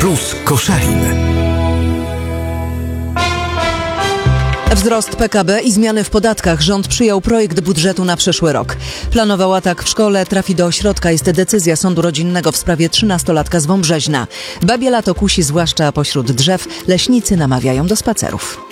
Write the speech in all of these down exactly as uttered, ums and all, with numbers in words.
Plus Koszalin. Wzrost P K B i zmiany w podatkach. Rząd przyjął projekt budżetu na przyszły rok. Planował atak w szkole, trafi do ośrodka. Jest decyzja sądu rodzinnego w sprawie trzynastolatka z Wąbrzeźna. Babie lato kusi zwłaszcza pośród drzew. Leśnicy namawiają do spacerów.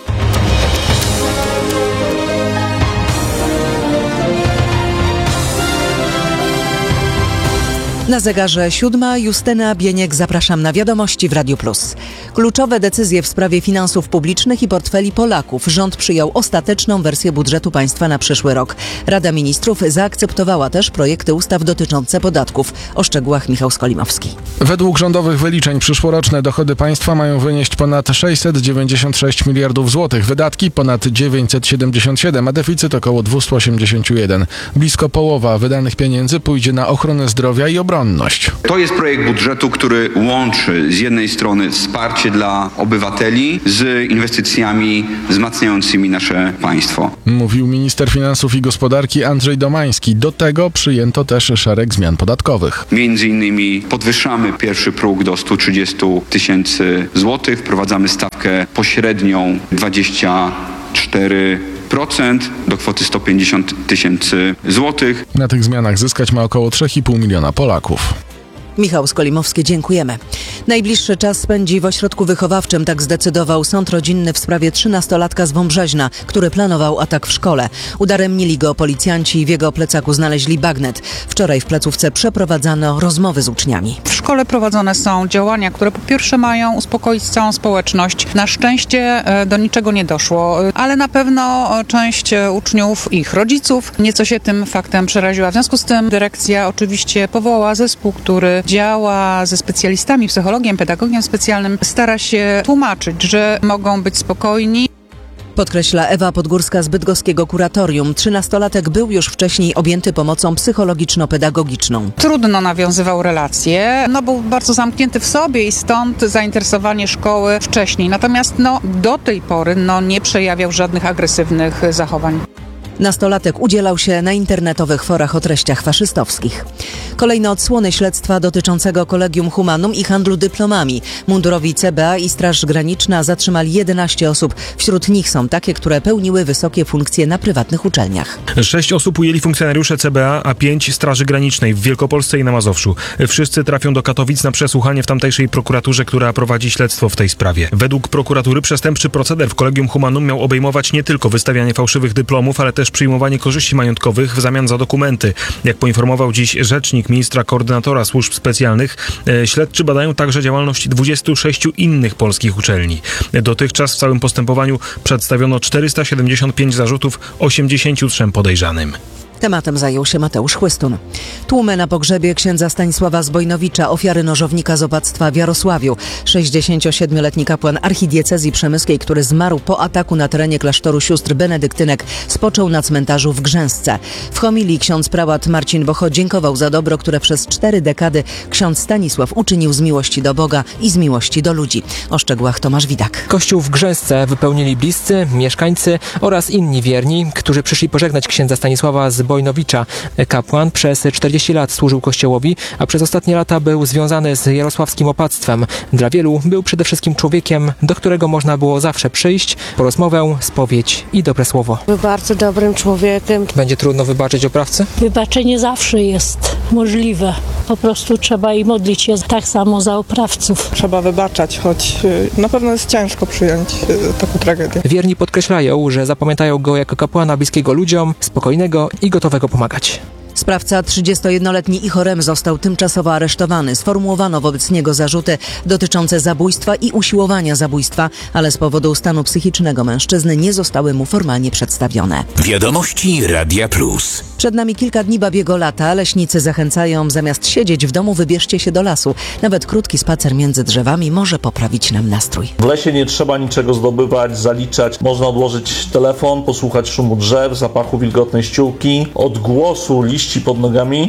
Na zegarze siódma. Justyna Bieniek, zapraszam na wiadomości w Radiu Plus. Kluczowe decyzje w sprawie finansów publicznych i portfeli Polaków. Rząd przyjął ostateczną wersję budżetu państwa na przyszły rok. Rada Ministrów zaakceptowała też projekty ustaw dotyczące podatków. O szczegółach Michał Skolimowski. Według rządowych wyliczeń przyszłoroczne dochody państwa mają wynieść ponad sześćset dziewięćdziesiąt sześć miliardów złotych, wydatki ponad dziewięćset siedemdziesiąt siedem, a deficyt około dwieście osiemdziesiąt jeden. Blisko połowa wydanych pieniędzy pójdzie na ochronę zdrowia i obronność. To jest projekt budżetu, który łączy z jednej strony wsparcie dla obywateli z inwestycjami wzmacniającymi nasze państwo. Mówił minister finansów i gospodarki Andrzej Domański. Do tego przyjęto też szereg zmian podatkowych. Między innymi podwyższamy pierwszy próg do stu trzydziestu tysięcy złotych, wprowadzamy stawkę pośrednią dwadzieścia cztery procent do kwoty sto pięćdziesiąt tysięcy złotych. Na tych zmianach zyskać ma około trzy i pół miliona Polaków. Michał Skolimowski, dziękujemy. Najbliższy czas spędzi w ośrodku wychowawczym, tak zdecydował sąd rodzinny w sprawie trzynastolatka z Wąbrzeźna, który planował atak w szkole. Udaremnili go policjanci i w jego plecaku znaleźli bagnet. Wczoraj w placówce przeprowadzano rozmowy z uczniami. W szkole prowadzone są działania, które po pierwsze mają uspokoić całą społeczność. Na szczęście do niczego nie doszło, ale na pewno część uczniów i ich rodziców nieco się tym faktem przeraziła. W związku z tym dyrekcja oczywiście powołała zespół, który działa ze specjalistami, psychologiem, pedagogiem specjalnym, stara się tłumaczyć, że mogą być spokojni. Podkreśla Ewa Podgórska z bydgoskiego kuratorium. Trzynastolatek był już wcześniej objęty pomocą psychologiczno-pedagogiczną. Trudno nawiązywał relacje, no był bardzo zamknięty w sobie i stąd zainteresowanie szkoły wcześniej. Natomiast no, do tej pory no, nie przejawiał żadnych agresywnych zachowań. Nastolatek udzielał się na internetowych forach o treściach faszystowskich. Kolejne odsłony śledztwa dotyczącego Collegium Humanum i handlu dyplomami. Mundurowi C B A i Straż Graniczna zatrzymali jedenaście osób. Wśród nich są takie, które pełniły wysokie funkcje na prywatnych uczelniach. Sześć osób ujęli funkcjonariusze C B A, a pięć Straży Granicznej w Wielkopolsce i na Mazowszu. Wszyscy trafią do Katowic na przesłuchanie w tamtejszej prokuraturze, która prowadzi śledztwo w tej sprawie. Według prokuratury przestępczy proceder w Collegium Humanum miał obejmować nie tylko wystawianie fałszywych dyplomów, ale też przyjmowanie korzyści majątkowych w zamian za dokumenty. Jak poinformował dziś rzecznik ministra koordynatora służb specjalnych, e, śledczy badają także działalność dwudziestu sześciu innych polskich uczelni. Dotychczas w całym postępowaniu przedstawiono czterysta siedemdziesiąt pięć zarzutów osiemdziesięciu trzem podejrzanym. Tematem zajął się Mateusz Chłystun. Tłumy na pogrzebie księdza Stanisława Zbojnowicza, ofiary nożownika z opactwa w Jarosławiu. sześćdziesięciosiedmioletni kapłan archidiecezji przemyskiej, który zmarł po ataku na terenie klasztoru sióstr benedyktynek, spoczął na cmentarzu w Grzęsce. W homilii ksiądz prałat Marcin Bocho dziękował za dobro, które przez cztery dekady ksiądz Stanisław uczynił z miłości do Boga i z miłości do ludzi. O szczegółach Tomasz Widak. Kościół w Grzęsce wypełnili bliscy, mieszkańcy oraz inni wierni, którzy przyszli pożegnać księdza Stanisława z Bojnowicza. Kapłan przez czterdzieści lat służył Kościołowi, a przez ostatnie lata był związany z jarosławskim opactwem. Dla wielu był przede wszystkim człowiekiem, do którego można było zawsze przyjść po rozmowę, spowiedź i dobre słowo. Był bardzo dobrym człowiekiem. Będzie trudno wybaczyć oprawcy? Wybaczenie zawsze jest możliwe. Po prostu trzeba i modlić się tak samo za oprawców. Trzeba wybaczać, choć na pewno jest ciężko przyjąć taką tragedię. Wierni podkreślają, że zapamiętają go jako kapłana bliskiego ludziom, spokojnego i gotowego pomagać. Sprawca, trzydziestojednoletni Ichorem, został tymczasowo aresztowany. Sformułowano wobec niego zarzuty dotyczące zabójstwa i usiłowania zabójstwa, ale z powodu stanu psychicznego mężczyzny nie zostały mu formalnie przedstawione. Wiadomości Radia Plus. Przed nami kilka dni babiego lata. Leśnicy zachęcają, zamiast siedzieć w domu, wybierzcie się do lasu. Nawet krótki spacer między drzewami może poprawić nam nastrój. W lesie nie trzeba niczego zdobywać, zaliczać. Można odłożyć telefon, posłuchać szumu drzew, zapachu wilgotnej ściółki, odgłosu liści pod nogami.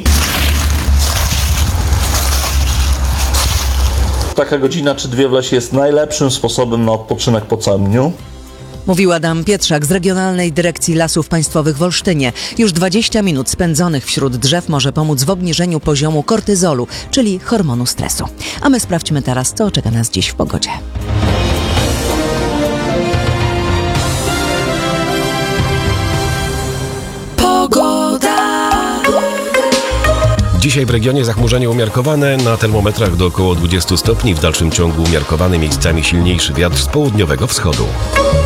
Taka godzina czy dwie w lesie jest najlepszym sposobem na odpoczynek po całym dniu. Mówił Adam Pietrzak z Regionalnej Dyrekcji Lasów Państwowych w Olsztynie. Już dwadzieścia minut spędzonych wśród drzew może pomóc w obniżeniu poziomu kortyzolu, czyli hormonu stresu. A my sprawdźmy teraz, co czeka nas dziś w pogodzie. Dzisiaj w regionie zachmurzenie umiarkowane, na termometrach do około dwudziestu stopni, w dalszym ciągu umiarkowany, miejscami silniejszy wiatr z południowego wschodu.